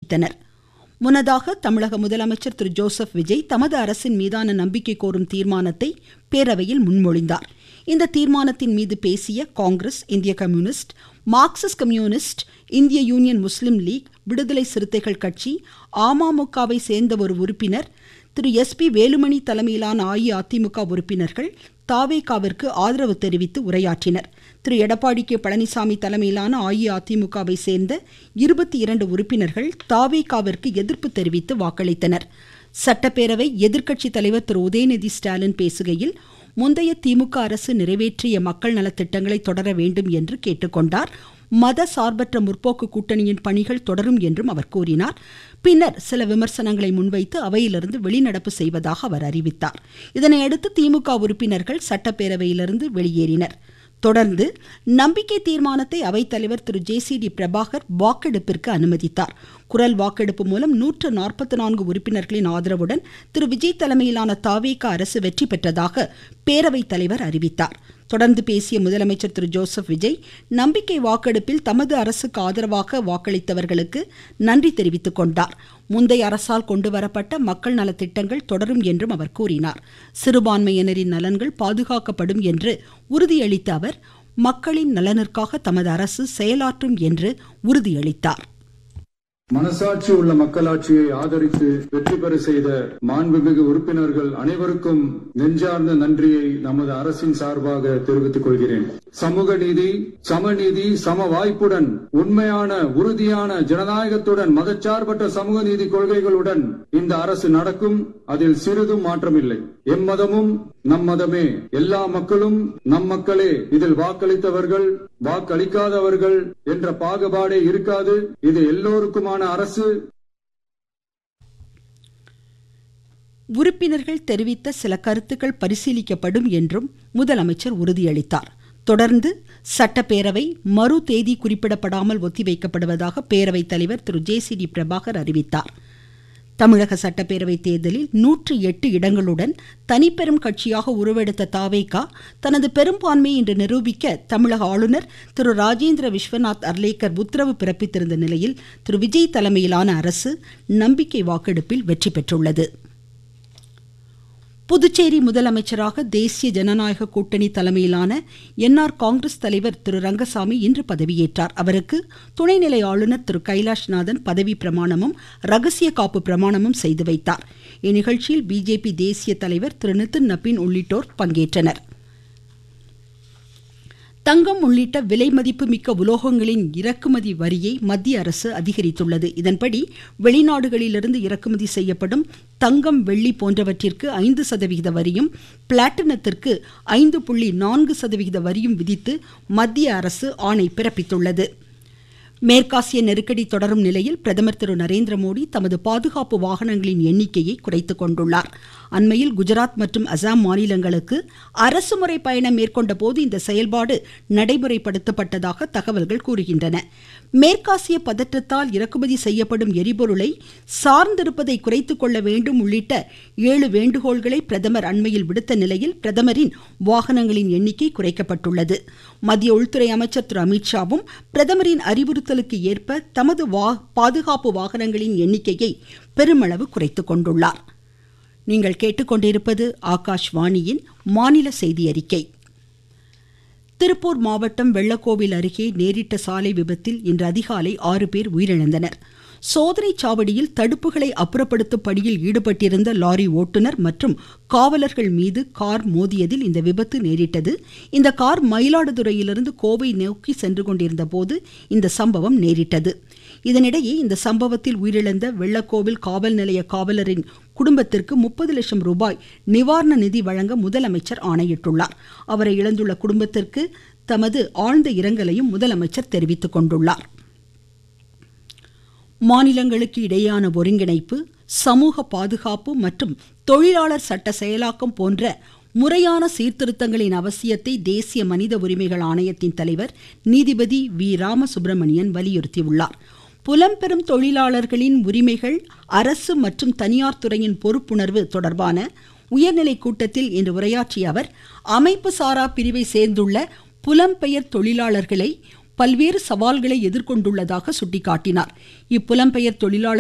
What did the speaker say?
தெரிவித்தனர். முன்னதாக தமிழக முதலமைச்சர் திரு ஜோசப் விஜய் தமது அரசின் மீதான நம்பிக்கை கோரும் தீர்மானத்தை பேரவையில் முன்மொழிந்தார். இந்த தீர்மானத்தின் மீது பேசிய காங்கிரஸ், இந்திய கம்யூனிஸ்ட், மார்க்சிஸ்ட் கம்யூனிஸ்ட், இந்திய யூனியன் முஸ்லிம் லீக், விடுதலை சிறுத்தைகள் கட்சி, அமமுகவை சேர்ந்த ஒரு உறுப்பினர், திரு SP வேலுமணி தலைமையிலான அஇஅதிமுக உறுப்பினர்கள் தாவேகாவிற்கு ஆதரவு தெரிவித்து உரையாற்றினர். திரு எடப்பாடி கே பழனிசாமி தலைமையிலான அஇஅதிமுகவை சேர்ந்த 22 உறுப்பினர்கள் தாவேகாவிற்கு எதிர்ப்பு தெரிவித்து வாக்களித்தனர். சட்டப்பேரவை எதிர்க்கட்சி தலைவர் திரு உதயநிதி ஸ்டாலின் பேசுகையில், முந்தைய திமுக அரசு நிறைவேற்றிய மக்கள் நலத்திட்டங்களை தொடர வேண்டும் என்று கேட்டுக்கொண்டார். மத சார்பற்ற முற்போக்கு கூட்டணியின் பணிகள் தொடரும் என்றும் அவர் கூறினார். பின்னர் சில விமர்சனங்களை முன்வைத்து அவையிலிருந்து வெளிநடப்பு செய்வதாக அவர் அறிவித்தார். இதனையடுத்து திமுக உறுப்பினர்கள் சட்டப்பேரவையிலிருந்து வெளியேறினர். தொடர்ந்து நம்பிக்கை தீர்மானத்தை அவைத்தலைவர் திரு JCD பிரபாகர் வாக்கெடுப்பிற்கு அனுமதித்தார். குரல் வாக்கெடுப்பு மூலம் 144 உறுப்பினர்களின் ஆதரவுடன் திரு விஜய் தலைமையிலான தாவேகா அரசு வெற்றி பெற்றதாக பேரவைத் தலைவர் அறிவித்தார். தொடர்ந்து பேசிய முதலமைச்சர் திரு ஜோசப் விஜய், நம்பிக்கை வாக்கெடுப்பில் தமது அரசுக்கு ஆதரவாக வாக்களித்தவர்களுக்கு நன்றி தெரிவித்துக் கொண்டார். முந்தைய அரசால் கொண்டுவரப்பட்ட மக்கள் நலத்திட்டங்கள் தொடரும் என்றும் அவர் கூறினார். சிறுபான்மையினரின் நலன்கள் பாதுகாக்கப்படும் என்று உறுதியளித்த அவர், மக்களின் நலனிற்காக தமது அரசு செயலாற்றும் என்று உறுதியளித்தார். மனசாட்சி உள்ள மக்களாட்சியை ஆதரித்து வெற்றி பெற செய்த மாண்புமிகு உறுப்பினர்கள் அனைவருக்கும் நெஞ்சார்ந்த நன்றியை நமது அரசின் சார்பாக தெரிவித்துக் கொள்கிறேன். சமூக நீதி, சமநீதி, சம வாய்ப்புடன், உண்மையான உறுதியான ஜனநாயகத்துடன், மதச்சார்பற்ற சமூக நீதி கொள்கைகளுடன் இந்த அரசு நடக்கும். அதில் சிறிதும் மாற்றமில்லை. எம்மதமும் நம் மதமே, எல்லா மக்களும் நம் மக்களே, இதில் வாக்களித்தவர்கள் வாக்களிக்காதவர்கள் என்ற பாகுபாடே இருக்காது. இது எல்லோருக்குமான அரசு. உறுப்பினர்கள் தெரிவித்த சில கருத்துக்கள் பரிசீலிக்கப்படும் என்றும் முதலமைச்சர் உறுதியளித்தார். தொடர்ந்து சட்டப்பேரவை மறு தேதி குறிப்பிடப்படாமல் ஒத்திவைக்கப்படுவதாக பேரவைத் தலைவர் திரு JCD பிரபாகர் அறிவித்தார். தமிழக சட்டப்பேரவை தேர்தலில் 108 இடங்களுடன் தனிப்பெரும் கட்சியாக உருவெடுத்த தாவேகா தனது பெரும்பான்மையை இன்று நிரூபிக்க தமிழக ஆளுநர் திரு ராஜேந்திர விஸ்வநாத் அர்லேக்கர் உத்தரவு பிறப்பித்திருந்த நிலையில் திரு விஜய் தலைமையிலான அரசு நம்பிக்கை வாக்கெடுப்பில் வெற்றி பெற்றுள்ளது. புதுச்சேரி முதலமைச்சராக தேசிய ஜனநாயக கூட்டணி தலைமையிலான NR காங்கிரஸ் தலைவர் திரு ரங்கசாமி இன்று பதவியேற்றார். அவருக்கு துணைநிலை ஆளுநர் திரு கைலாஷ்நாதன் பதவி பிரமாணமும் ரகசிய காப்பு பிரமாணமும் செய்து வைத்தார். இந்நிகழ்ச்சியில் BJP தேசிய தலைவர் திரு நிதின் நபீன் உள்ளிட்டோர் பங்கேற்றனர். தங்கம் உள்ளிட்ட விலை மதிப்பு மிக்க உலோகங்களின் இறக்குமதி வரியை மத்திய அரசு அதிகரித்துள்ளது. இதன்படி வெளிநாடுகளிலிருந்து இறக்குமதி செய்யப்படும் தங்கம், வெள்ளி போன்றவற்றிற்கு 5% வரியும், பிளாட்டினத்திற்கு 5.4% வரியும் விதித்து மத்திய அரசு ஆணை பிறப்பித்துள்ளது. மேற்காசிய நெருக்கடி தொடரும் நிலையில் பிரதமர் திரு நரேந்திர மோடி தமது பாதுகாப்பு வாகனங்களின் எண்ணிக்கையை குறைத்துக் கொண்டுள்ளார். அண்மையில் குஜராத் மற்றும் அசாம் மாநிலங்களுக்கு அரசுமுறை பயணம் மேற்கொண்ட போது இந்த செயல்பாடு நடைமுறைப்படுத்தப்பட்டதாக தகவல்கள் கூறுகின்றன. மேற்காசிய பதற்றத்தால் இறக்குமதி செய்யப்படும் எரிபொருளை சார்ந்திருப்பதை குறைத்துக் கொள்ள வேண்டும் உள்ளிட்ட 7 வேண்டுகோள்களை பிரதமர் அண்மையில் விடுத்த நிலையில் பிரதமரின் வாகனங்களின் எண்ணிக்கை குறைக்கப்பட்டுள்ளது. மத்திய உள்துறை அமைச்சர் திரு அமித்ஷாவும் பிரதமரின் அறிவுறுத்தலுக்கு ஏற்ப தமது பாதுகாப்பு வாகனங்களின் எண்ணிக்கையை பெருமளவு குறைத்துக் கொண்டுள்ளார். நீங்கள் கேட்டுக்கொண்டிருப்பது ஆகாஷ்வாணியின் மாநில செய்தி அறிக்கை. திருப்பூர் மாவட்டம் வெள்ளக்கோவில் அருகே நேரிட்ட சாலை விபத்தில் இன்று அதிகாலை 6 பேர் உயிரிழந்தனர். சோதனை சாவடியில் தடுப்புகளை அப்புறப்படுத்தும் பணியில் ஈடுபட்டிருந்த லாரி ஓட்டுநர் மற்றும் காவலர்கள் மீது கார் மோதியதில் இந்த விபத்து நேரிட்டது. இந்த கார் மயிலாடுதுறையிலிருந்து கோவை நோக்கி சென்று கொண்டிருந்த போது இந்த சம்பவம் நேரிட்டது. இதனிடையே இந்த சம்பவத்தில் உயிரிழந்த வெள்ளக்கோவில் காவல் நிலைய காவலரின் குடும்பத்திற்கு 30 லட்சம் ரூபாய் நிவாரண நிதி வழங்க முதலமைச்சர் ஆணையிட்டுள்ளார். அவரை இழந்துள்ள குடும்பத்திற்கு தமது ஆழ்ந்த இரங்கலையும் முதலமைச்சர் தெரிவித்துக் கொண்டுள்ளார். மாநிலங்களுக்கு இடையேயான ஒருங்கிணைப்பு, சமூக பாதுகாப்பு மற்றும் தொழிலாளர் சட்ட செயலாக்கம் போன்ற முறையான சீர்திருத்தங்களின் அவசியத்தை தேசிய மனித உரிமைகள் ஆணையத்தின் தலைவர் நீதிபதி வி. ராமசுப்ரமணியன் வலியுறுத்தியுள்ளார். புலம்பெறும் தொழிலாளர்களின் உரிமைகள், அரசு மற்றும் தனியார் துறையின் பொறுப்புணர்வு தொடர்பான உயர்நிலை கூட்டத்தில் இன்று உரையாற்றிய அவர், அமைப்பு சாரா பிரிவை சேர்ந்துள்ள புலம்பெயர் தொழிலாளர்களை பல்வேறு சவால்களை எதிர்கொண்டுள்ளதாக சுட்டிக்காட்டினார். இப்புலம்பெயர் தொழிலாளர்